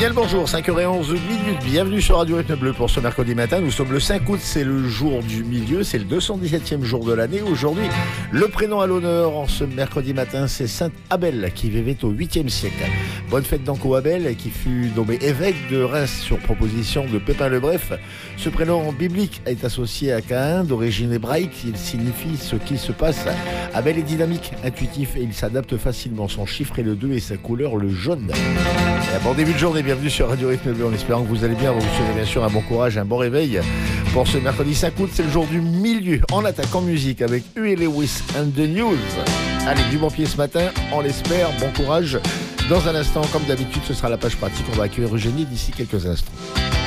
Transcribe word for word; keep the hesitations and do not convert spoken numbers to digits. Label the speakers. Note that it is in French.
Speaker 1: Bien le bonjour, cinq heures onze minutes, bienvenue sur Radio Rythme Bleu pour ce mercredi matin. Nous sommes le cinq août, c'est le jour du milieu, c'est le deux cent dix-septième jour de l'année. Aujourd'hui, le prénom à l'honneur en ce mercredi matin, c'est Saint Abel qui vivait au huitième siècle. Bonne fête d'Anco Abel qui fut nommé évêque de Reims sur proposition de Pépin le Bref. Ce prénom biblique est associé à Caïn, d'origine hébraïque, il signifie ce qui se passe. Abel est dynamique, intuitif et il s'adapte facilement. Son chiffre est le deux et sa couleur le jaune. Et un bon début de journée, bienvenue sur Radio Rythme Bleu en espérant que vous allez bien. Vous souhaitez bien sûr un bon courage, un bon réveil. Pour ce mercredi cinq août, c'est le jour du milieu. On attaque en musique avec Huey Lewis and the News. Allez, du bon pied ce matin, on l'espère, bon courage. Dans un instant, comme d'habitude, ce sera la page pratique. On va accueillir Eugénie d'ici quelques instants.